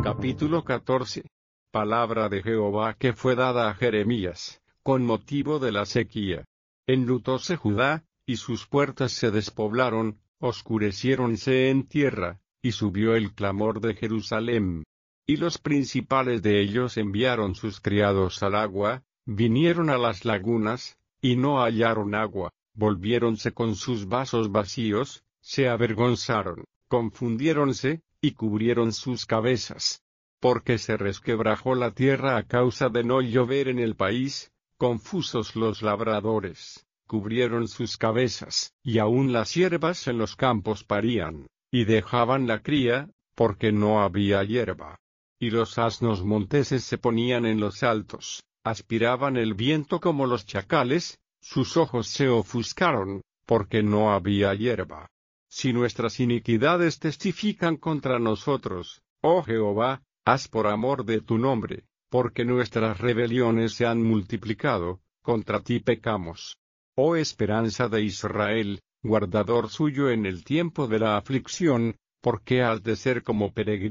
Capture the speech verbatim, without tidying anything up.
Capítulo catorce. Palabra de Jehová que fue dada a Jeremías, con motivo de la sequía. Enlutóse Judá, y sus puertas se despoblaron, oscureciéronse en tierra, y subió el clamor de Jerusalén. Y los principales de ellos enviaron sus criados al agua, vinieron a las lagunas, y no hallaron agua, volviéronse con sus vasos vacíos, se avergonzaron, confundiéronse, y cubrieron sus cabezas. Porque se resquebrajó la tierra a causa de no llover en el país, confusos los labradores, cubrieron sus cabezas, y aun las hierbas en los campos parían, y dejaban la cría, porque no había hierba. Y los asnos monteses se ponían en los altos, aspiraban el viento como los chacales, sus ojos se ofuscaron, porque no había hierba. Si nuestras iniquidades testifican contra nosotros, oh Jehová, haz por amor de tu nombre, porque nuestras rebeliones se han multiplicado, contra ti pecamos. Oh esperanza de Israel, guardador suyo en el tiempo de la aflicción, ¿por qué has de ser como peregrino?